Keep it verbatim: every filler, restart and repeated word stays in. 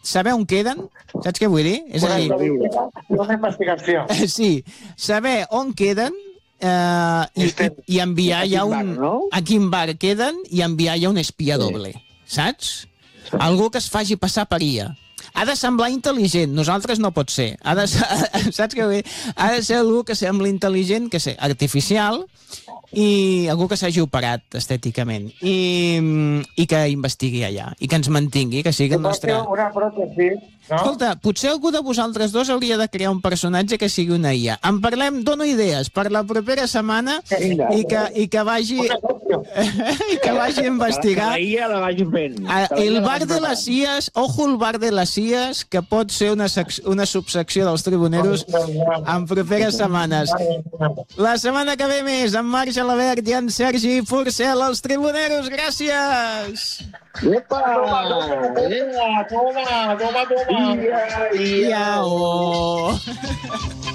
saber on queden, saps què vull dir? És a dir... Una investigació. Sí, saber on queden eh, i, i, i enviar ja un... A quin bar queden i enviar ja un espia doble, saps? Algú que es faci passar per I A. Ha de semblar intel·ligent, nosaltres no pot ser. Ha de, saps què vull dir? Ha de ser algú que sembli intel·ligent, que sé, artificial, i algú que s'hagi operat estèticament i, i que investigui allà i que ens mantingui, que sigui el nostre... Una pròtesi, no? Escolta, potser algú de vosaltres dos hauria de crear un personatge que sigui una I A. En parlem, dono idees per la propera setmana i que, i que vagi i que vagi a investigar que la I A la vagi fent. El bar de les I As, ojo el bar de les I As, que pot ser una, una subsecció dels tribuneros en properes setmanes. La setmana que ve més, en Marc Gelabert i en Sergi Porcel, els tribuneros. Gràcies! Epa! Toma, toma, toma, toma. Iau!